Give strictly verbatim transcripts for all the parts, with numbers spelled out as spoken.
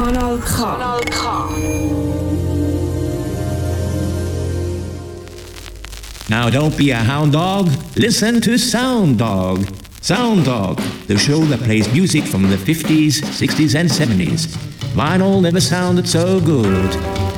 Kanal K. Kanal K. Now don't be a hound dog, listen to Sound Dog. Sound Dog, the show that plays music from the fifties, sixties and seventies. Vinyl never sounded so good.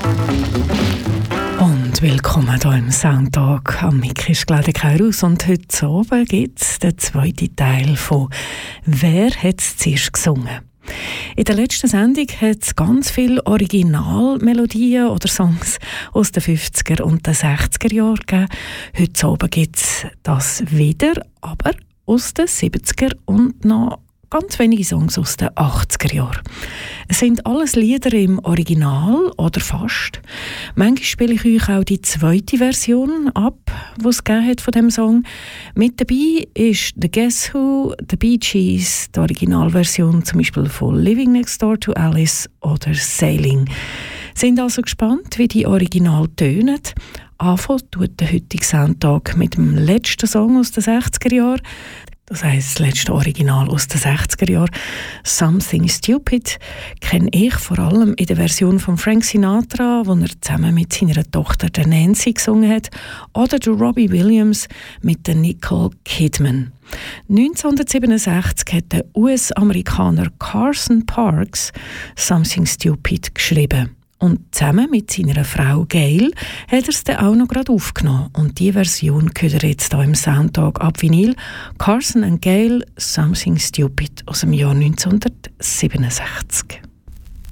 Und willkommen hier im Soundtag. Am Mic ist Claudia Keirus und heute Abend gibt es den zweiten Teil von «Wer hat es zuerst gesungen?». In der letzten Sendung hat es ganz viele Originalmelodien oder Songs aus den fünfziger und den sechziger Jahren gegeben. Heute Abend gibt es das wieder, aber aus den siebziger und noch ganz wenige Songs aus den achtziger Jahren. Es sind alles Lieder im Original oder fast. Manchmal spiele ich euch auch die zweite Version ab, die es gegeben hat von dem Song. Mit dabei ist The Guess Who, The Bee Gees, die Originalversion zum Beispiel von Living Next Door to Alice oder Sailing. Sind also gespannt, wie die Original tönen. Anfangen tut der heutige Soundtag mit dem letzten Song aus den sechziger Jahren. Das heisst, das letzte Original aus den sechziger Jahren, «Something Stupid», kenne ich vor allem in der Version von Frank Sinatra, wo er zusammen mit seiner Tochter der Nancy gesungen hat, oder der Robbie Williams mit der Nicole Kidman. neunzehnhundertsiebenundsechzig hat der U S-Amerikaner Carson Parks «Something Stupid» geschrieben. Und zusammen mit seiner Frau Gail hat er es dann auch noch gerade aufgenommen. Und die Version hört ihr jetzt hier im Soundtag ab Vinyl. Carson and Gail, «Something Stupid» aus dem Jahr neunzehnhundertsiebenundsechzig.